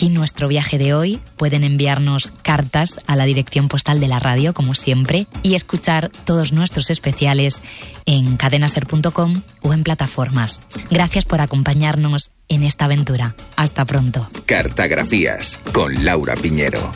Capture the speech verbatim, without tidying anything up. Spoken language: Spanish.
aquí nuestro viaje de hoy. Pueden enviarnos cartas a la dirección postal de la radio, como siempre, y escuchar todos nuestros especiales en cadenaser punto com o en plataformas. Gracias por acompañarnos en esta aventura. Hasta pronto. Cartagrafías con Laura Piñero.